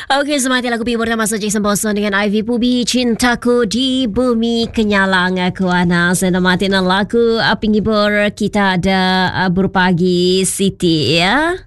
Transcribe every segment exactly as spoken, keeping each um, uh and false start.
Okey, semangat lagu Bibur dan Masa Jason Boson dengan Ivy Pubi, Cintaku di Bumi Kenyalang aku Ana. Saya Martin lagu Pinggibur kita ada uh, Berpagi Siti ya.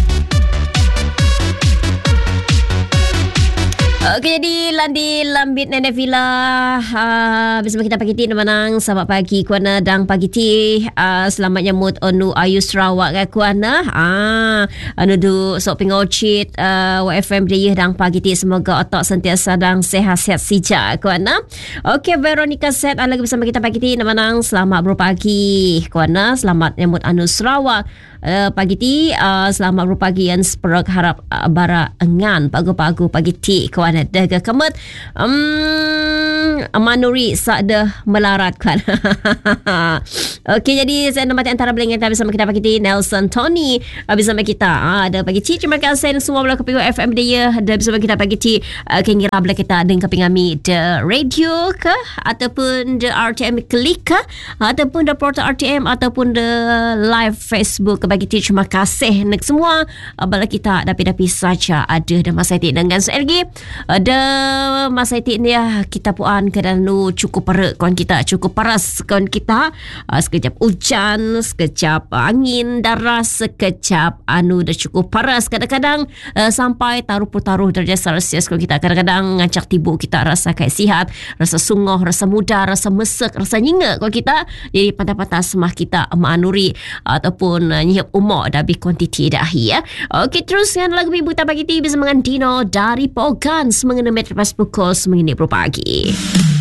Okey, jadi Landi Lambit Nenek Villa uh, bersama kita pagi ti menang selamat pagi kuana dang pagi ti uh, selamat nyambut onu Ayu Sarawak kan kuana ah anu du sok pingochit uh, W F M dia dang pagi ti semoga otak sentiasa dang sehat-sehat sijak kuana. Okey, Veronica Set lagi bersama kita pagi ti menang selamat berpagi kuana selamat nyambut anu Sarawak. Uh, pagi ti uh, selamat berpagi yang seperok harap uh, bara engan pagu-pagu pagi ti kawan daga kemet um, manuri sakda melarat kan. Okey, jadi saya nama antara belengan kita bersama kita pagi ti Nelson Tony uh, bersama kita uh, ada pagi ti terima kasih semua belah keping F M dia ada bersama kita pagi ti uh, kengira belah kita dengan keping kami the radio ke ataupun the R T M klik ke ataupun the portal R T M ataupun the live Facebook bagi ti terima kasih nak semua bala kita dapi-dapi saja ada dan masa itu dengan lagi ada masa itu ni kita puan keadaan nu cukup perak kawan kita cukup paras kawan kita uh, sekejap hujan sekejap angin daras sekejap anu dah cukup paras kadang-kadang uh, sampai taruh-taruh darjah Celsius kawan kita kadang-kadang ngancak tibu kita rasa kayak sihat rasa sungguh rasa muda rasa mesek rasa nyinga kawan kita jadi pantai-pantai semah kita manuri ataupun uh, umur dah lebih kuantiti dah ya. Okey, teruskan lagu Ibu Tak Pagi Ti bersama dengan Dino dari Pogans mengenai Metro Pas pukul sembilan pagi.